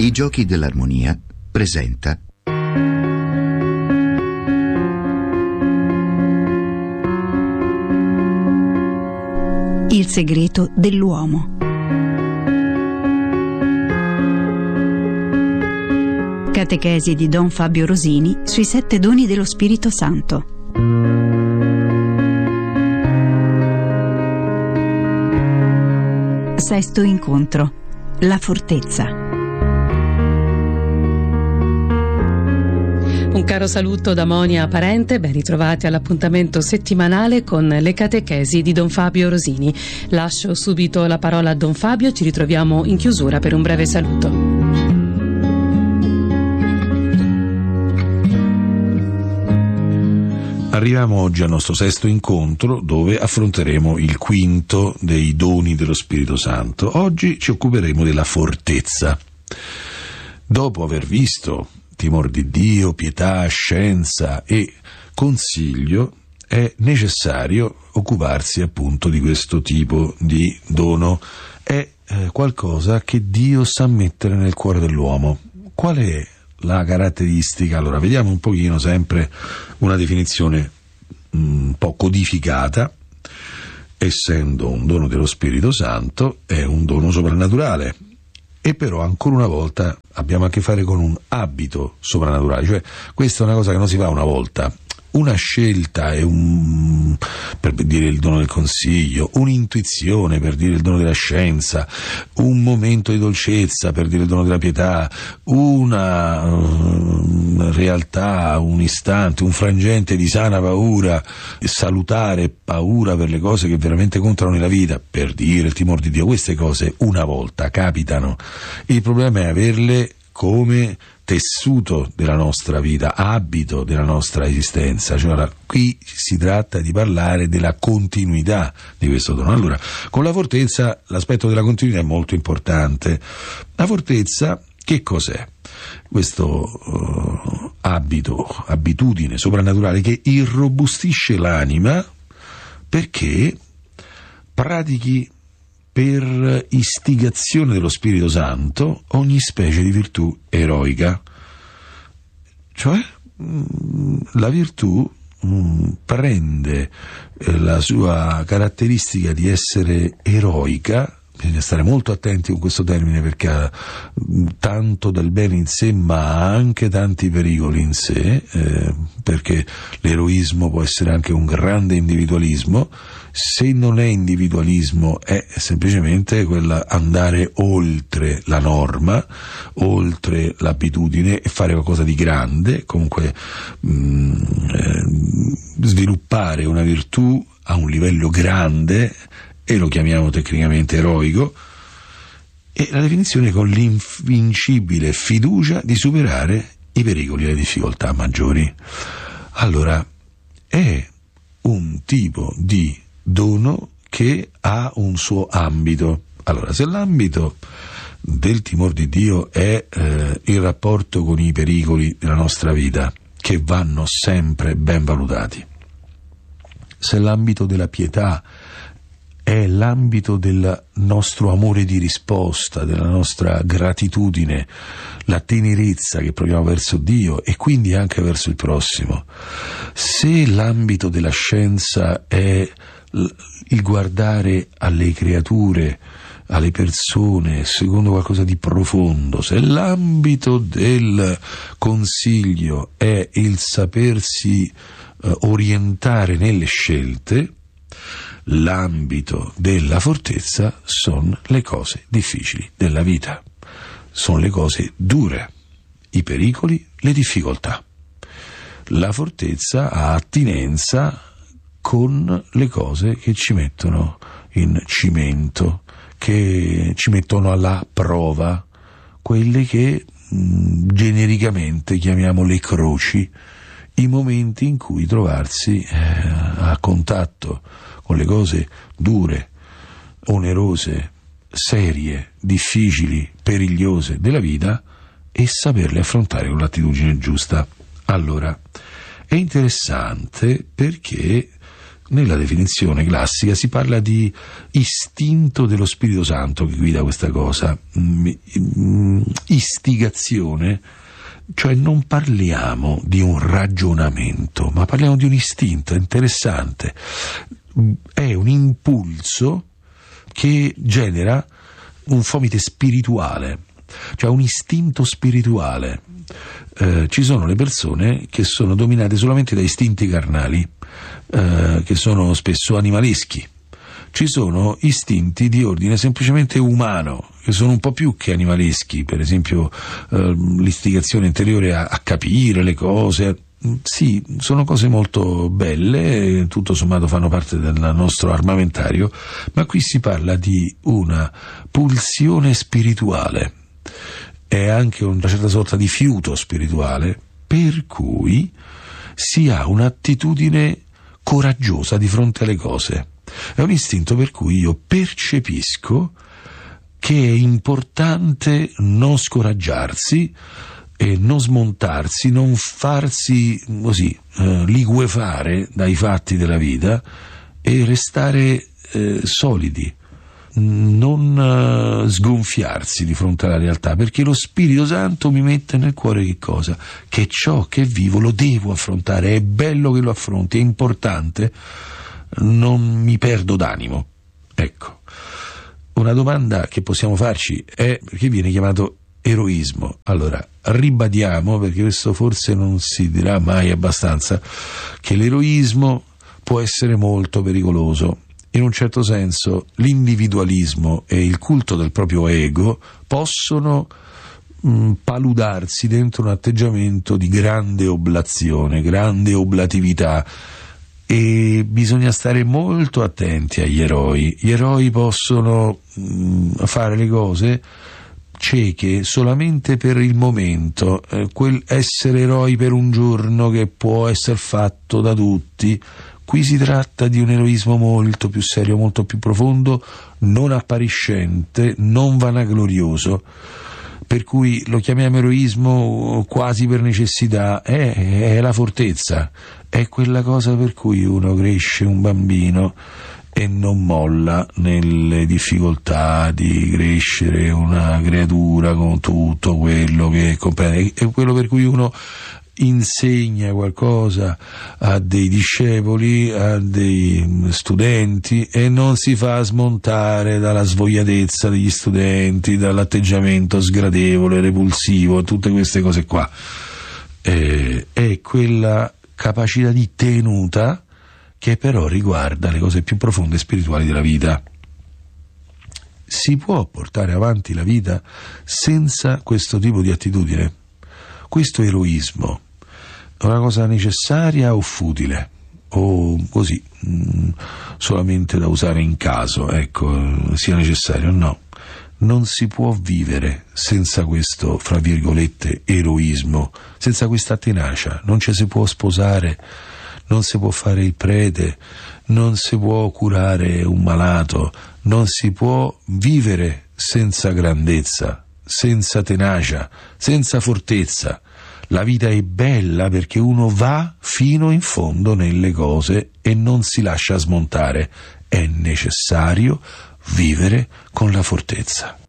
I Giochi dell'Armonia presenta Il segreto dell'uomo. Catechesi di Don Fabio Rosini sui 7 doni dello Spirito Santo. Sesto incontro. La fortezza. Un caro saluto da Monia Parente, ben ritrovati all'appuntamento settimanale con le catechesi di Don Fabio Rosini. Lascio subito la parola a Don Fabio, ci ritroviamo in chiusura per un breve saluto. Arriviamo oggi al nostro sesto incontro, dove affronteremo il quinto dei doni dello Spirito Santo. Oggi ci occuperemo della fortezza. Dopo aver visto timore di Dio, pietà, scienza e consiglio, è necessario occuparsi appunto di questo tipo di dono. È qualcosa che Dio sa mettere nel cuore dell'uomo. Qual è la caratteristica? Allora, vediamo un pochino sempre una definizione un po' codificata. Essendo un dono dello Spirito Santo, è un dono soprannaturale. E però ancora una volta abbiamo a che fare con un abito soprannaturale, cioè questa è una cosa che non si fa una volta. Una scelta è per dire il dono del consiglio, un'intuizione per dire il dono della scienza, un momento di dolcezza per dire il dono della pietà, una realtà, un istante, un frangente di sana paura, salutare paura per le cose che veramente contano nella vita, per dire il timore di Dio. Queste cose una volta capitano. Il problema è averle come tessuto della nostra vita, abito della nostra esistenza. Cioè, qui si tratta di parlare della continuità di questo dono. Allora, con la fortezza l'aspetto della continuità è molto importante. La fortezza che cos'è? Questo abitudine soprannaturale che irrobustisce l'anima perché pratichi per istigazione dello Spirito Santo ogni specie di virtù eroica. Cioè la virtù prende la sua caratteristica di essere eroica. Bisogna stare molto attenti con questo termine perché ha tanto del bene in sé ma anche tanti pericoli in sé, perché l'eroismo può essere anche un grande individualismo. Se non è individualismo è semplicemente quella andare oltre la norma, oltre l'abitudine e fare qualcosa di grande, comunque sviluppare una virtù a un livello grande, e lo chiamiamo tecnicamente eroico, e la definizione con l'invincibile fiducia di superare i pericoli e le difficoltà maggiori. Allora, è un tipo di dono che ha un suo ambito. Allora, se l'ambito del timore di Dio è il rapporto con i pericoli della nostra vita, che vanno sempre ben valutati, se l'ambito della pietà è l'ambito del nostro amore di risposta, della nostra gratitudine, la tenerezza che proviamo verso Dio e quindi anche verso il prossimo, se l'ambito della scienza è il guardare alle creature, alle persone secondo qualcosa di profondo, se l'ambito del consiglio è il sapersi orientare nelle scelte, l'ambito della fortezza sono le cose difficili della vita, sono le cose dure, i pericoli, le difficoltà. La fortezza ha attinenza con le cose che ci mettono in cimento, che ci mettono alla prova, quelle che genericamente chiamiamo le croci, i momenti in cui trovarsi a contatto con le cose dure, onerose, serie, difficili, perigliose della vita e saperle affrontare con l'attitudine giusta. Allora, è interessante perché nella definizione classica si parla di istinto dello Spirito Santo che guida questa cosa, istigazione, cioè non parliamo di un ragionamento, ma parliamo di un istinto. È interessante, è un impulso che genera un fomite spirituale, cioè un istinto spirituale. Ci sono le persone che sono dominate solamente da istinti carnali, che sono spesso animaleschi. Ci sono istinti di ordine semplicemente umano, che sono un po' più che animaleschi, per esempio l'istigazione interiore a capire le cose. Sì, sono cose molto belle, tutto sommato fanno parte del nostro armamentario, ma qui si parla di una pulsione spirituale. È anche una certa sorta di fiuto spirituale, per cui si ha un'attitudine coraggiosa di fronte alle cose. È un istinto per cui io percepisco che è importante non scoraggiarsi e non smontarsi, non farsi così liquefare dai fatti della vita e restare solidi, non sgonfiarsi di fronte alla realtà, perché lo Spirito Santo mi mette nel cuore che cosa? Che ciò che vivo lo devo affrontare, è bello che lo affronti, è importante, non mi perdo d'animo. Ecco, una domanda che possiamo farci è: perché viene chiamato eroismo? Allora, ribadiamo, perché questo forse non si dirà mai abbastanza, che l'eroismo può essere molto pericoloso. In un certo senso l'individualismo e il culto del proprio ego possono paludarsi dentro un atteggiamento di grande oblazione, grande oblatività, e bisogna stare molto attenti agli eroi. Gli eroi possono fare le cose cieche solamente per il momento, quel essere eroi per un giorno che può essere fatto da tutti. Qui si tratta di un eroismo molto più serio, molto più profondo, non appariscente, non vanaglorioso, per cui lo chiamiamo eroismo quasi per necessità. È la fortezza, è quella cosa per cui uno cresce un bambino e non molla nelle difficoltà di crescere una creatura con tutto quello che comprende, è quello per cui uno insegna qualcosa a dei discepoli, a dei studenti, e non si fa smontare dalla svogliatezza degli studenti, dall'atteggiamento sgradevole, repulsivo, tutte queste cose qua. È quella capacità di tenuta che però riguarda le cose più profonde e spirituali della vita. Si può portare avanti la vita senza questo tipo di attitudine? Questo eroismo è una cosa necessaria o futile? O così, solamente da usare in caso, ecco, sia necessario? No, non si può vivere senza questo, fra virgolette, eroismo, senza questa tenacia. Non ci si può sposare, non si può fare il prete, non si può curare un malato, non si può vivere senza grandezza, senza tenacia, senza fortezza. La vita è bella perché uno va fino in fondo nelle cose e non si lascia smontare. È necessario vivere con la fortezza.